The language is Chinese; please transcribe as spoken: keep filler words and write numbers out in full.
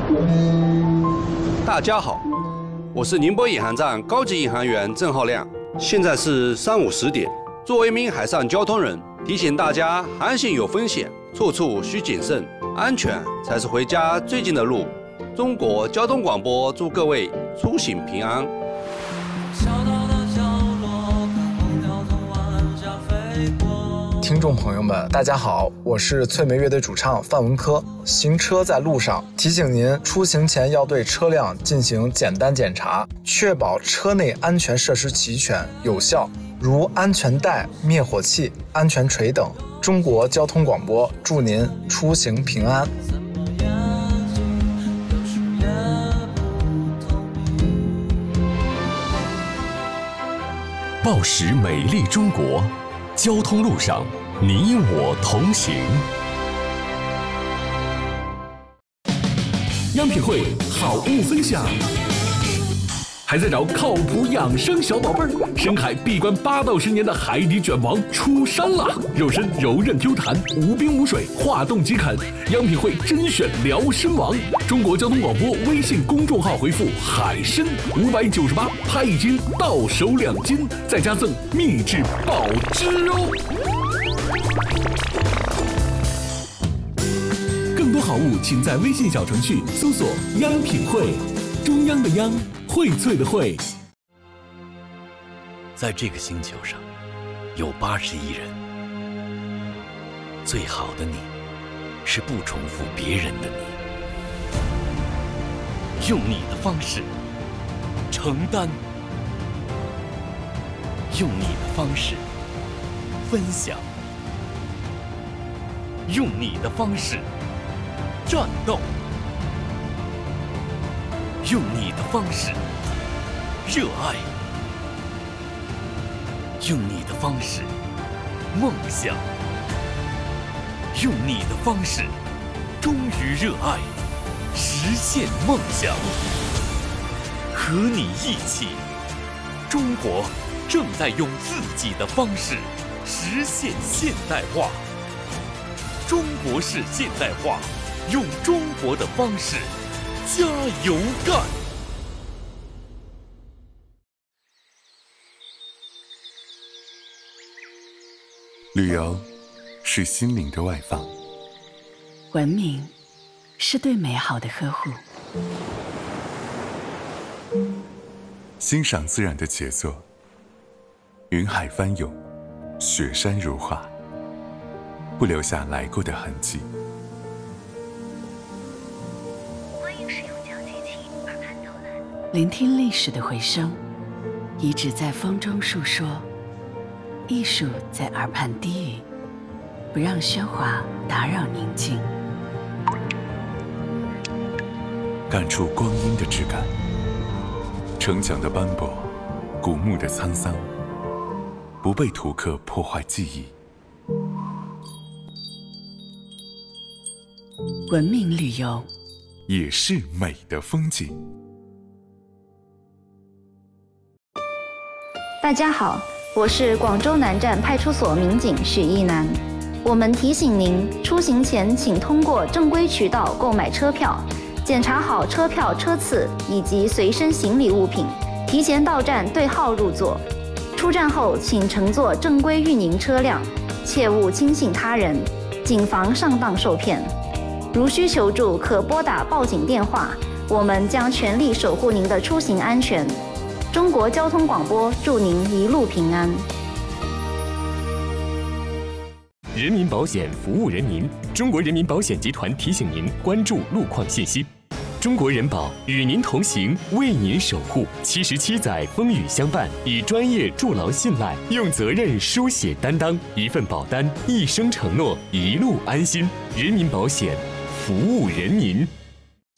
大家好，我是宁波引航站高级引航员郑浩亮。现在是上午十点。作为一名海上交通人，提醒大家，航行有风险，处处需谨慎，安全才是回家最近的路。中国交通广播祝各位出行平安。 听众朋友们，大家好，我是翠梅乐队主唱范文科。行车在路上，提醒您出行前要对车辆进行简单检查，确保车内安全设施齐全有效，如安全带、灭火器、安全锤等。中国交通广播祝您出行平安。 报时美丽中国，交通路上你我同行。央品汇好物分享。还在找靠谱养生小宝贝儿？深海闭关八到十年的海底卷王出山了，肉身柔韧 Q 弹，无冰无水，化冻即啃。央品汇甄选辽参王，中国交通广播微信公众号回复海参五百九十八，拍一斤到手两斤，再加赠秘制保汁哦。更多好物，请在微信小程序搜索“央品汇”，中央的央。荟萃的荟。 在这个星球上，有八十亿人。最好的你，是不重复别人的你，用你的方式承担，用你的方式分享，用你的方式战斗。用你的方式热爱，用你的方式梦想，用你的方式忠于热爱，实现梦想。和你一起，中国正在用自己的方式实现现代化。中国式现代化，用中国的方式加油干！ 旅游是心灵的外放， 文明是对美好的呵护， 欣赏自然的杰作，云海翻涌，雪山如画，不留下来过的痕迹。 聆听历史的回声，遗址在风中述说，艺术在耳畔低语，不让喧哗打扰宁静。 感触光阴的质感，城墙的斑驳，古墓的沧桑，不被图刻破坏记忆。 文明旅游也是美的风景。 大家好，我是广州南站派出所民警许一楠。我们提醒您，出行前请通过正规渠道购买车票，检查好车票车次以及随身行李物品，提前到站对号入座。出站后请乘坐正规运营车辆，切勿轻信他人，谨防上当受骗。如需求助，可拨打报警电话，我们将全力守护您的出行安全。中国交通广播祝您一路平安。 人民保险服务人民，中国人民保险集团提醒您关注路况信息。中国人保与您同行，为您守护。七十七载风雨相伴，以专业筑牢信赖，用责任书写担当。一份保单，一生承诺，一路安心。人民保险，服务人民。